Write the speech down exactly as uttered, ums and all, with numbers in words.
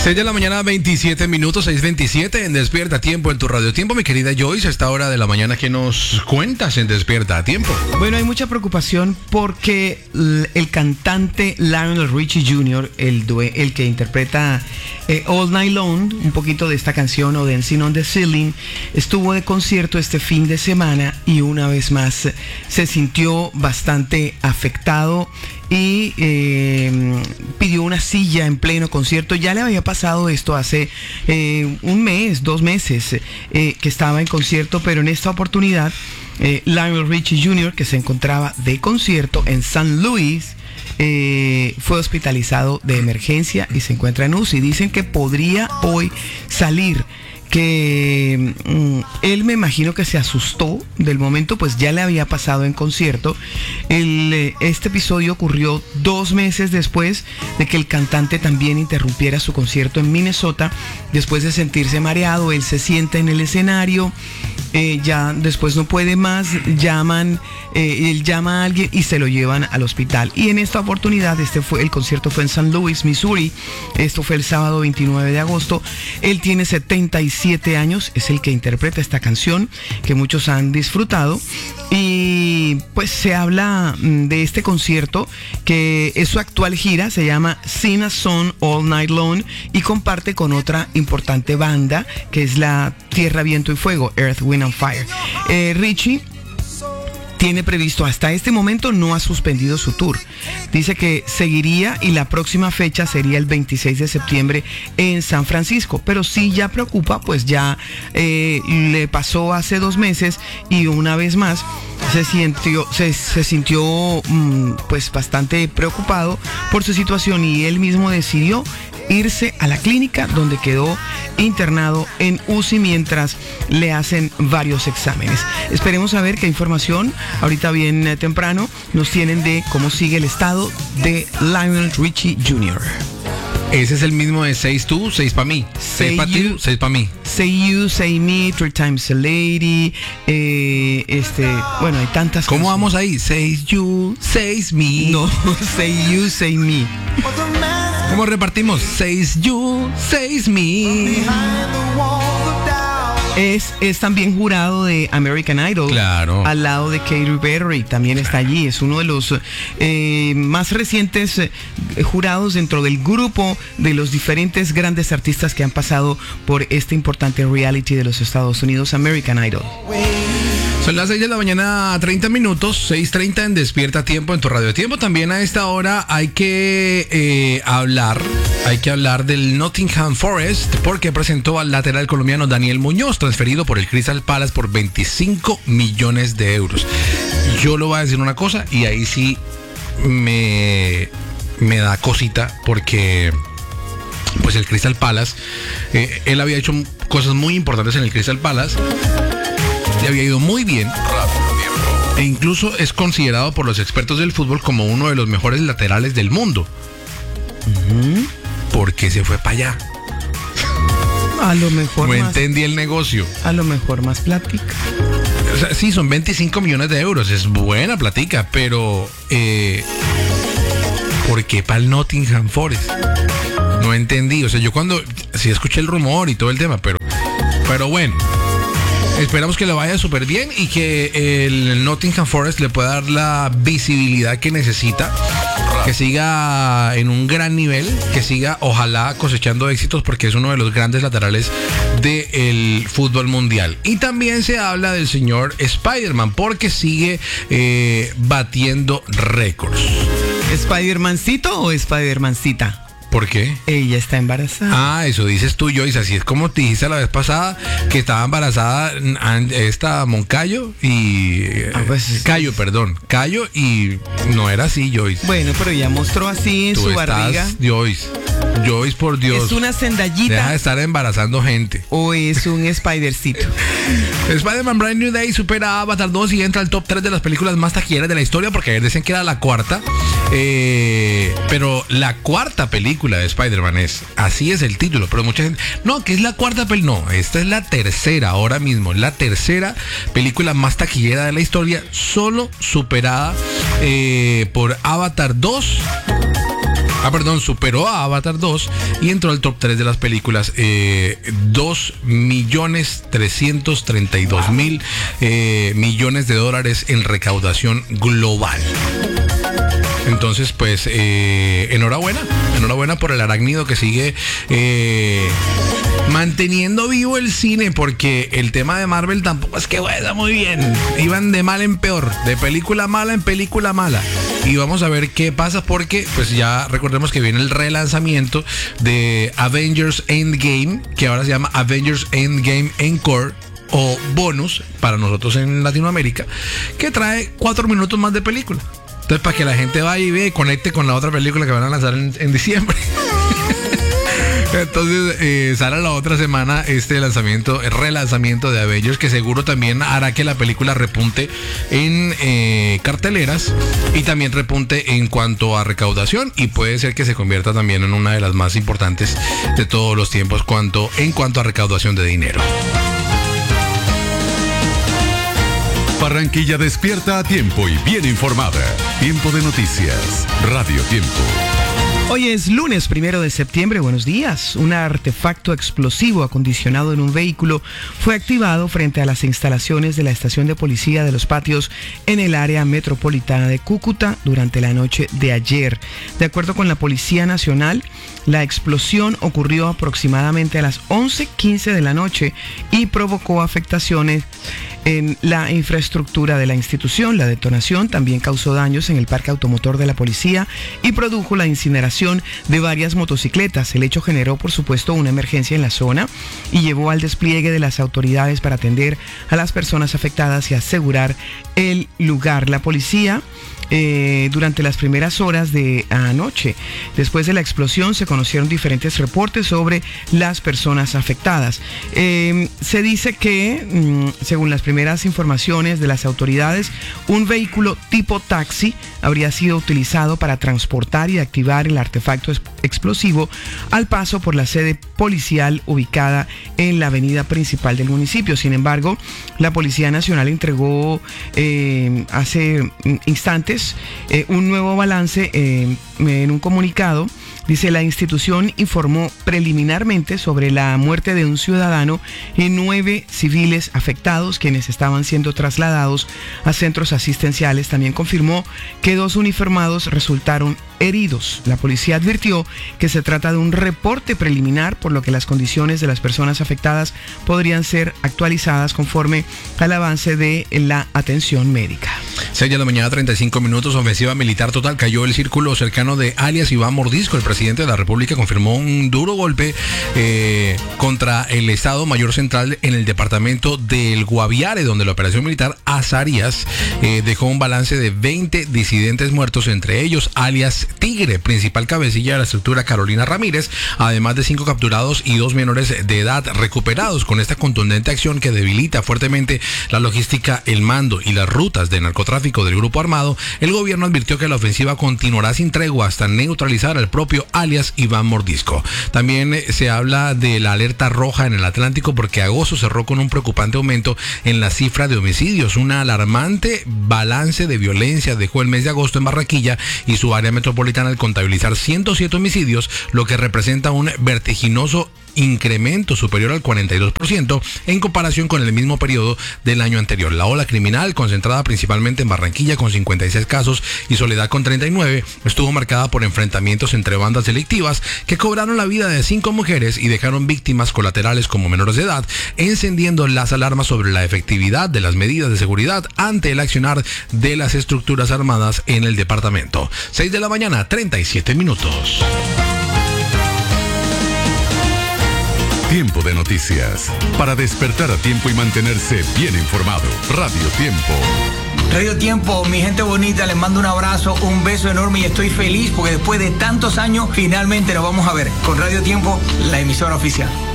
seis de la mañana, veintisiete minutos, seis veintisiete en Despierta a Tiempo en tu Radio Tiempo. Mi querida Joyce, a esta hora de la mañana, ¿qué nos cuentas en Despierta a Tiempo? Bueno, hay mucha preocupación porque el cantante Lionel Richie junior, el, due, el que interpreta eh, All Night Long, un poquito de esta canción, o Dancing on the Ceiling, estuvo de concierto este fin de semana y una vez más se sintió bastante afectado y eh, pidió una silla en pleno concierto. Ya le había pasado esto hace eh, un mes, dos meses eh, que estaba en concierto, pero en esta oportunidad eh, Lionel Richie junior, que se encontraba de concierto en San Luis, eh, fue hospitalizado de emergencia y se encuentra en U C I. Dicen que podría hoy salir, que mm, él, me imagino que se asustó del momento, pues ya le había pasado en concierto. El, eh, este episodio ocurrió dos meses después de que el cantante también interrumpiera su concierto en Minnesota. Después de sentirse mareado, él se sienta en el escenario, eh, ya después no puede más, llaman, eh, él llama a alguien y se lo llevan al hospital. Y en esta oportunidad, este fue, el concierto fue en Saint Louis, Missouri. Esto fue el sábado veintinueve de agosto. Él tiene setenta y siete años, es el que interpreta esta canción que muchos han disfrutado, y pues se habla de este concierto, que es su actual gira, se llama Sing a Song All Night Long, y comparte con otra importante banda que es la Tierra, Viento y Fuego, Earth, Wind and Fire. eh, Richie tiene previsto, hasta este momento no ha suspendido su tour. Dice que seguiría y la próxima fecha sería el veintiséis de septiembre en San Francisco, pero sí ya preocupa, pues ya eh, le pasó hace dos meses y una vez más se sintió, se, se sintió mmm, pues bastante preocupado por su situación, y él mismo decidió irse a la clínica donde quedó internado en U C I mientras le hacen varios exámenes. Esperemos a ver qué información ahorita bien eh, temprano nos tienen de cómo sigue el estado de Lionel Richie junior Ese es el mismo de seis tú, seis para mí. seis para ti, seis para mí. Say You, Say Me, Three Times a Lady. Eh, este, bueno, hay tantas. ¿Cómo canciones. Vamos ahí? Say You, Say Me. No, Say You, Say Me. ¿Cómo repartimos? Say You, Say Me. Es, es también jurado de American Idol. Claro. Al lado de Katy Perry, también está allí. Es uno de los eh, más recientes eh, jurados dentro del grupo de los diferentes grandes artistas que han pasado por este importante reality de los Estados Unidos, American Idol. Son las seis de la mañana, treinta minutos, seis treinta en Despierta a Tiempo en tu Radio Tiempo. También a esta hora hay que eh, hablar, hay que hablar del Nottingham Forest, porque presentó al lateral colombiano Daniel Muñoz, transferido por el Crystal Palace por veinticinco millones de euros. Yo le voy a decir una cosa, y ahí sí me, me da cosita, porque pues el Crystal Palace, eh, él había hecho cosas muy importantes en el Crystal Palace. Le había ido muy bien e incluso es considerado por los expertos del fútbol como uno de los mejores laterales del mundo. Uh-huh. ¿Por qué se fue para allá? A lo mejor no más, entendí el negocio. A lo mejor más plática. O sea, sí, son veinticinco millones de euros, es buena plática, pero eh, ¿por qué para el Nottingham Forest? No entendí. O sea, yo cuando sí escuché el rumor y todo el tema, pero, pero bueno. Esperamos que le vaya súper bien y que el Nottingham Forest le pueda dar la visibilidad que necesita, que siga en un gran nivel, que siga ojalá cosechando éxitos, porque es uno de los grandes laterales del fútbol mundial. Y también se habla del señor Spider-Man, porque sigue eh, batiendo récords. ¿Spider-Mancito o Spider-Mancita? ¿Por qué? Ella está embarazada. Ah, eso dices tú, Joyce. Así es como te dijiste la vez pasada, que estaba embarazada esta Moncayo y... Ah, pues, Cayo, perdón. Cayo, y no era así, Joyce. Bueno, pero ya mostró así en tú su estás, barriga. Joyce. Joyce, por Dios. ¿Es una Zendayita? Deja de estar embarazando gente. ¿O es un Spidercito? Spider-Man Brand New Day supera a Avatar dos y entra al top tres de las películas más taquilleras de la historia, porque ayer decían que era la cuarta. Eh, pero la cuarta película de Spider-Man es, así es el título, pero mucha gente, no, que es la cuarta película, no, esta es la tercera ahora mismo, la tercera película más taquillera de la historia, solo superada eh, por Avatar dos Ah, perdón, superó a Avatar dos y entró al top tres de las películas. Eh, dos millones trescientos treinta y dos mil eh, millones de dólares en recaudación global. Entonces, pues, eh, enhorabuena, enhorabuena por el arácnido que sigue eh, manteniendo vivo el cine, porque el tema de Marvel tampoco es que vaya muy bien. Iban de mal en peor, de película mala en película mala. Y vamos a ver qué pasa, porque pues ya recordemos que viene el relanzamiento de Avengers Endgame, que ahora se llama Avengers Endgame Encore, o bonus para nosotros en Latinoamérica, que trae cuatro minutos más de película. Entonces, para que la gente vaya y vea y conecte con la otra película que van a lanzar en, en diciembre. Entonces, eh, sale la otra semana este lanzamiento, el relanzamiento de Avengers, que seguro también hará que la película repunte en eh, carteleras y también repunte en cuanto a recaudación, y puede ser que se convierta también en una de las más importantes de todos los tiempos cuanto, en cuanto a recaudación de dinero. Barranquilla despierta a tiempo y bien informada. Tiempo de noticias. Radio Tiempo. Hoy es lunes primero de septiembre. Buenos días. Un artefacto explosivo acondicionado en un vehículo fue activado frente a las instalaciones de la estación de policía de Los Patios en el área metropolitana de Cúcuta durante la noche de ayer. De acuerdo con la Policía Nacional, la explosión ocurrió aproximadamente a las once quince de la noche y provocó afectaciones en la infraestructura de la institución. La detonación también causó daños en el parque automotor de la policía y produjo la incineración de varias motocicletas. El hecho generó, por supuesto, una emergencia en la zona y llevó al despliegue de las autoridades para atender a las personas afectadas y asegurar el lugar. La policía Eh, durante las primeras horas de anoche, después de la explosión, se conocieron diferentes reportes sobre las personas afectadas. Eh, se dice que, mm, según las primeras informaciones de las autoridades, un vehículo tipo taxi habría sido utilizado para transportar y activar el artefacto explosivo al paso por la sede policial ubicada en la avenida principal del municipio. Sin embargo, la Policía Nacional entregó eh, hace instantes Eh, un nuevo balance eh, en un comunicado. Dice: la institución informó preliminarmente sobre la muerte de un ciudadano y nueve civiles afectados, quienes estaban siendo trasladados a centros asistenciales. También confirmó que dos uniformados resultaron heridos. La policía advirtió que se trata de un reporte preliminar, por lo que las condiciones de las personas afectadas podrían ser actualizadas conforme al avance de la atención médica. seis de la mañana, treinta y cinco minutos, ofensiva militar total. Cayó el círculo cercano de alias Iván Mordisco. El presidente de la República confirmó un duro golpe eh, contra el Estado Mayor Central en el departamento del Guaviare, donde la operación militar Azarías eh, dejó un balance de veinte disidentes muertos, entre ellos alias Tigre, principal cabecilla de la estructura Carolina Ramírez, además de cinco capturados y dos menores de edad recuperados. Con esta contundente acción que debilita fuertemente la logística, el mando y las rutas de narcotráfico del grupo armado, el gobierno advirtió que la ofensiva continuará sin tregua hasta neutralizar al propio alias Iván Mordisco. También eh, se habla de la alerta roja en el Atlántico, porque agosto cerró con un preocupante aumento en la cifra de homicidios. Una alarmante balance de violencia dejó el mes de agosto en Barranquilla y su área metropolitana al contabilizar ciento siete homicidios, lo que representa un vertiginoso incremento superior al cuarenta y dos por ciento en comparación con el mismo periodo del año anterior. La ola criminal, concentrada principalmente en Barranquilla con cincuenta y seis casos y Soledad con treinta y nueve, estuvo marcada por enfrentamientos entre bandas delictivas que cobraron la vida de cinco mujeres y dejaron víctimas colaterales como menores de edad, encendiendo las alarmas sobre la efectividad de las medidas de seguridad ante el accionar de las estructuras armadas en el departamento. seis de la mañana, treinta y siete minutos. Tiempo de noticias. Para despertar a tiempo y mantenerse bien informado. Radio Tiempo. Radio Tiempo, mi gente bonita, les mando un abrazo, un beso enorme y estoy feliz porque después de tantos años finalmente nos vamos a ver con Radio Tiempo, la emisora oficial.